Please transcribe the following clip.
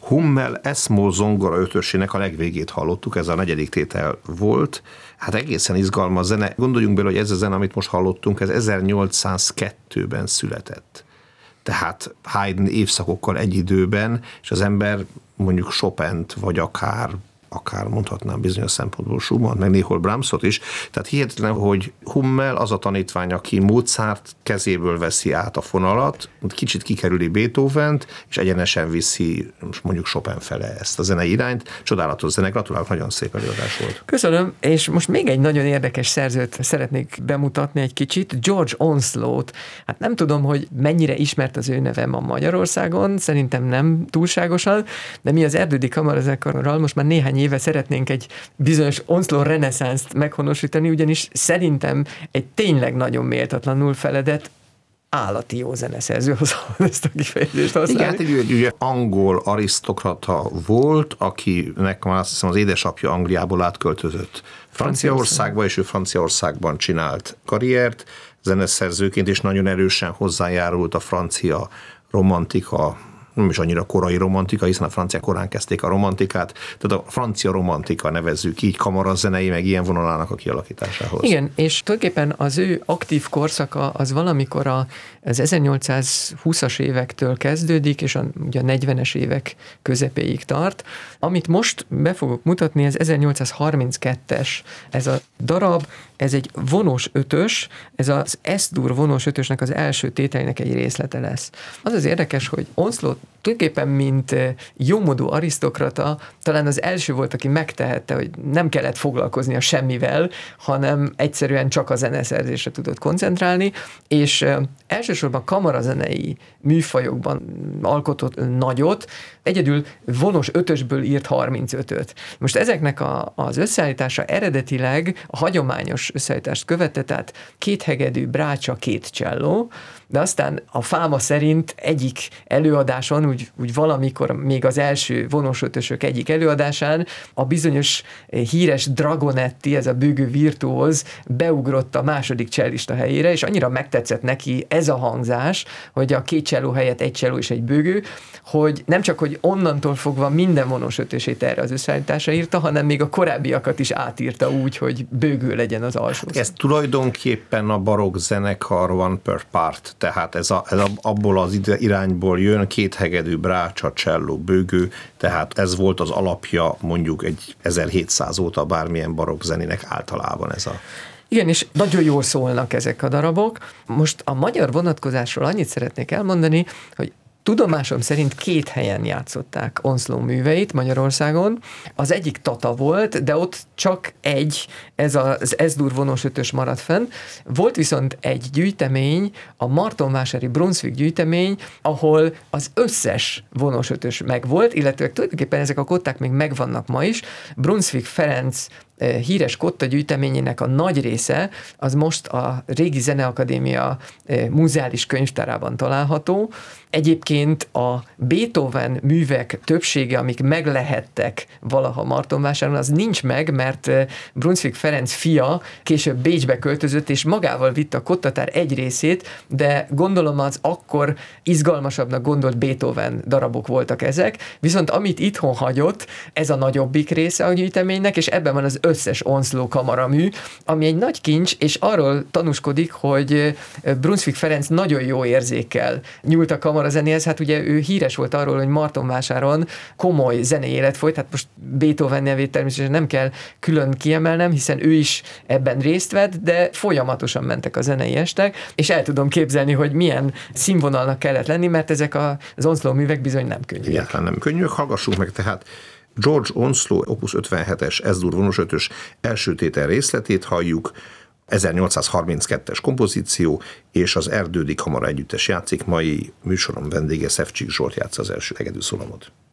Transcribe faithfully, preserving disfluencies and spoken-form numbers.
Hummel Eszmó zongora ötösének a legvégét hallottuk, ez a negyedik tétel volt. Hát egészen izgalmas zene. Gondoljunk bele, hogy ez a zene, amit most hallottunk, ez ezernyolcszázkettőben született. Tehát Haydn évszakokkal egy időben, és az ember mondjuk Chopint, vagy akár akár mondhatnám bizonyos szempontból Schumann, meg néhol Brahmsot is. Tehát hihetetlen, hogy Hummel az a tanítvány, aki Mozart kezéből veszi át a fonalat, kicsit kikerüli Beethovent, és egyenesen viszi most mondjuk Chopin fele ezt a zenei irányt. Csodálatos zene, gratulálok, nagyon szép előadás volt. Köszönöm, és most még egy nagyon érdekes szerzőt szeretnék bemutatni egy kicsit, George Onslow-t. Hát nem tudom, hogy mennyire ismert az ő neve ma Magyarországon, szerintem nem túlságosan, de mi az Erdődi Kamarazenekarral most már néhány éve szeretnénk egy bizonyos Onslow reneszánszt meghonosítani, ugyanis szerintem egy tényleg nagyon méltatlanul feledett állati jó zeneszerző, ezt a kifejezést használni. Igen, hát egy, egy, egy angol arisztokrata volt, akinek már azt hiszem az édesapja Angliából átköltözött Franciaországba, és ő Franciaországban csinált karriert zeneszerzőként, és nagyon erősen hozzájárult a francia romantika, nem is annyira korai romantika, hiszen a franciák korán kezdték a romantikát, tehát a francia romantika, nevezzük így, kamarazenei, meg ilyen vonalának a kialakításához. Igen, és tulajdonképpen az ő aktív korszaka az valamikor az ezernyolcszázhúszas évektől kezdődik, és a, ugye a negyvenes évek közepéig tart. Amit most be fogok mutatni, ez ezernyolcszázharminckettes ez a darab, ez egy vonós ötös, ez az S-dur vonós ötösnek az első tételének egy részlete lesz. Az az érdekes, hogy Onslow tulajdonképpen, mint jómodú arisztokrata, talán az első volt, aki megtehette, hogy nem kellett foglalkoznia semmivel, hanem egyszerűen csak a zeneszerzésre tudott koncentrálni, és elsősorban kamarazenei műfajokban alkotott nagyot, egyedül vonós ötösből írt harmincötöt. Most ezeknek a, az összeállítása eredetileg a hagyományos összeállítást követte, tehát két hegedű, brácsa, két cselló, de aztán a fáma szerint egyik előadáson, úgy, úgy valamikor még az első vonós ötösök egyik előadásán a bizonyos híres Dragonetti, ez a bőgő virtuóz beugrott a második csellista helyére, és annyira megtetszett neki ez a hangzás, hogy a két cselló helyett egy cselló és egy bőgő, hogy nem csak, hogy onnantól fogva minden vonós ötösét erre az összeállításra írta, hanem még a korábbiakat is átírta úgy, hogy bőgő legyen az alsó. Ez tulajdonképpen a barokk zenekar one per part, tehát ez, a, ez a, abból az irányból jön, két hegedű, brácsa, cselló, bőgő, tehát ez volt az alapja mondjuk egy ezerhétszáz óta bármilyen barokk zenének általában ez a... Igen, és nagyon jól szólnak ezek a darabok. Most a magyar vonatkozásról annyit szeretnék elmondani, hogy tudomásom szerint két helyen játszották Onslow műveit Magyarországon. Az egyik Tata volt, de ott csak egy, ez az S-dur vonós ötös maradt fenn. Volt viszont egy gyűjtemény, a Martonvásári Brunswick gyűjtemény, ahol az összes vonós ötös megvolt, illetve tulajdonképpen ezek a kották még megvannak ma is. Brunswick Ferenc híres kotta gyűjteményének a nagy része az most a régi Zeneakadémia múzeális könyvtárában található. Egyébként a Beethoven művek többsége, amik meglehettek valaha Martonvásáron, az nincs meg, mert Brunswick Ferenc fia később Bécsbe költözött, és magával vitte a kottatár egy részét, de gondolom az akkor izgalmasabbnak gondolt Beethoven darabok voltak ezek, viszont amit itthon hagyott, ez a nagyobbik része a gyűjteménynek, és ebben van az összes Onslow kamaramű, ami egy nagy kincs, és arról tanúskodik, hogy Brunswick Ferenc nagyon jó érzékkel nyúlt a kamarazenéhez. Hát ugye ő híres volt arról, hogy Martonvásáron komoly zenei élet folyt, hát most Beethoven nevét természetesen nem kell külön kiemelnem, hiszen ő is ebben részt vett, de folyamatosan mentek a zenei estek, és el tudom képzelni, hogy milyen színvonalnak kellett lenni, mert ezek az Onslow művek bizony nem könnyűek. Egyáltalán nem könnyűek, hallgassuk meg tehát George Onslow opus ötvenhetes S-dur vonós ötös első tétel részletét halljuk, ezernyolcszázharminckettes kompozíció, és az Erdődi Kamara Együttes játszik, mai műsorom vendége Szevcsik Zsolt játsza az első hegedű szólamot.